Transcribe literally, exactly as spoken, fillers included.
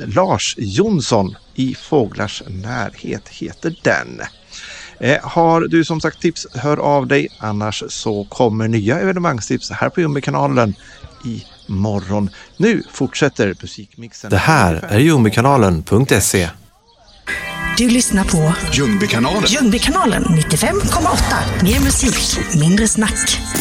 Lars Jonsson i Fåglars närhet heter den. Eh, har du som sagt tips, hör av dig. Annars så kommer nya evenemangstips här på Jumbikanalen i morgon. Nu fortsätter musikmixen. Det här är jumbikanalen punkt se. Du lyssnar på Jumbikanalen. Jumbikanalen nittiofem komma åtta. Mer musik, mindre snack.